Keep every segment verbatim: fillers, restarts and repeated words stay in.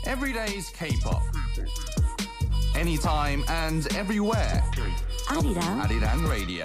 Everyday's K-pop. Anytime and everywhere. Arirang. Arirang Radio.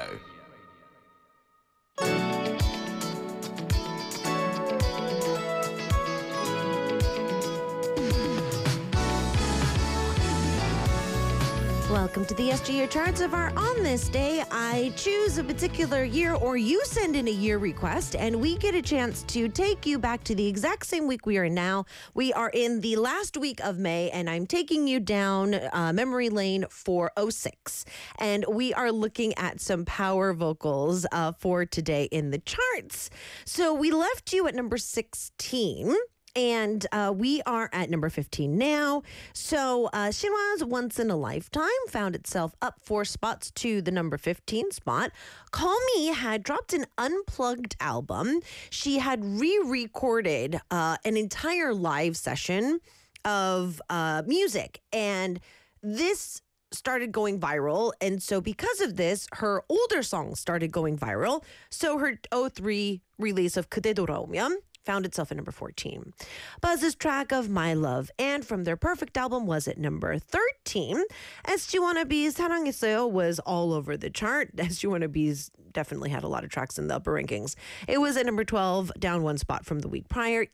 Welcome to the S G U charts of our On This Day. I choose a particular year, or you send in a year request, and we get a chance to take you back to the exact same week we are in now. We are in the last week of May, and I'm taking you down uh, memory lane for oh six. And we are looking at some power vocals uh, for today in the charts. So we left you at number sixteen. And uh, we are at number fifteen now. So uh, Shinhwa's Once in a Lifetime found itself up four spots to the number fifteen spot. Call Me had dropped an unplugged album. She had re-recorded uh, an entire live session of uh, music. And this started going viral. And so because of this, her older songs started going viral. So her oh three release of 그대 돌아오면 found itself at number fourteen. Buzz's track of My Love and from their Perfect album was at number thirteen. S G one B's 사랑했어요 was all over the chart. S G one B's definitely had a lot of tracks in the upper rankings. It was at number twelve, down one spot from the week prior.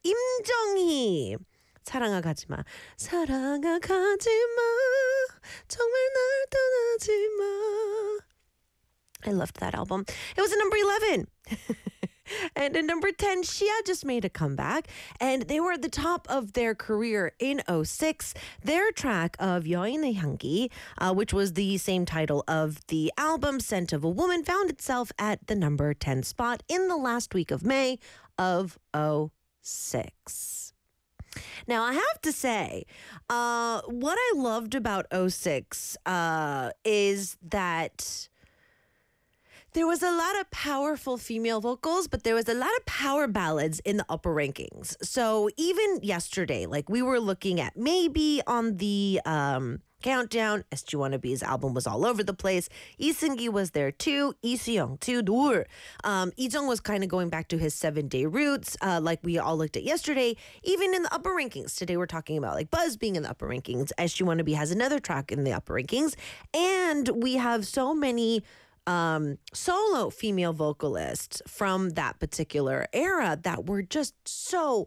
임정희. 사랑아 가지마. 사랑아 가지마. 정말 날 떠나지 마. I loved that album. It was at number eleven. And at number ten, Shia just made a comeback, and they were at the top of their career in oh six. Their track of 여인의 향기, uh, which was the same title of the album, Scent of a Woman, found itself at the number ten spot in the last week of May of oh six. Now, I have to say, uh, what I loved about oh six uh, is that there was a lot of powerful female vocals, but there was a lot of power ballads in the upper rankings. So even yesterday, like we were looking at maybe on the um, countdown, S G one B's album was all over the place. Lee Seung-gi was there too. Lee Soo-young too. Noor. Um, Lee Jung was kind of going back to his seven-day roots, uh, like we all looked at yesterday. Even in the upper rankings, today we're talking about like Buzz being in the upper rankings. S G one B has another track in the upper rankings. And we have so many Um, solo female vocalists from that particular era that were just so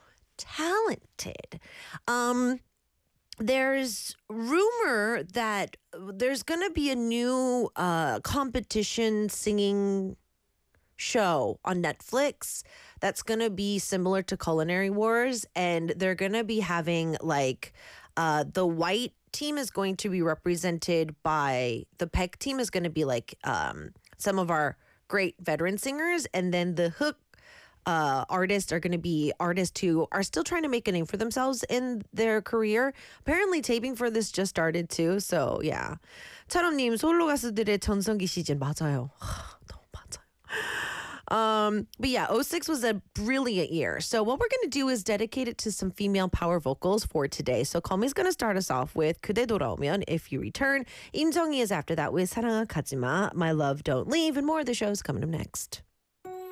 talented. Um, there's rumor that there's going to be a new uh, competition singing show on Netflix that's going to be similar to Culinary Wars, and they're going to be having like uh, the white team is going to be represented by the Peck team is going to be like um, some of our great veteran singers, and then the hook uh, artists are going to be artists who are still trying to make a name for themselves in their career. Apparently taping for this just started too, so yeah. 차롬님, 솔로 가수들의 전성기 시즌 맞아요. 너무 맞아요. Um, but yeah, oh six was a brilliant year. So what we're going to do is dedicate it to some female power vocals for today. So Call Me is going to start us off with 그대 돌아오면, If You Return. 임정희 is after that with 사랑아 가지마, My Love Don't Leave, and more of the show is coming up next.